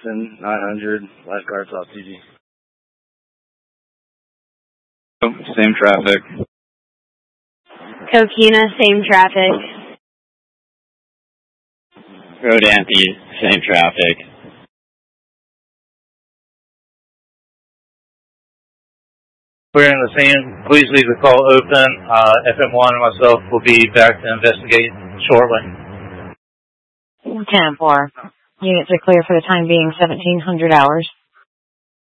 Jackson, 900, lifeguard off TG. Same traffic. Coquina, same traffic. Rodanthe, same traffic. We're in the scene. Please leave the call open. FM1 and myself will be back to investigate shortly. 10-4. Units are clear for the time being, 1700 hours.